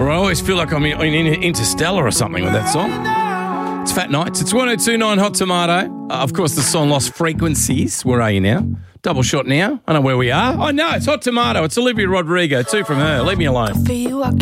I always feel like I'm in Interstellar or something with that song. It's Fat Nights. It's 102.9 Hot Tomato. Of course, the song Lost Frequencies. Where are you now? Double shot now. I know where we are. I know, it's Hot Tomato. It's Olivia Rodrigo. 2 from her. Leave me alone. For you, I